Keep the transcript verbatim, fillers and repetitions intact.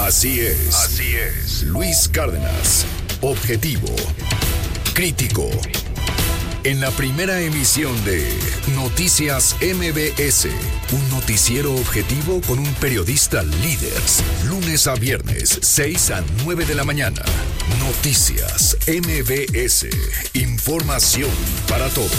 Así es. Así es. Luis Cárdenas. Objetivo. Crítico. En la primera emisión de Noticias M B S, un noticiero objetivo con un periodista líder. Lunes a viernes, seis a nueve de la mañana. Noticias M B S. Información para todos.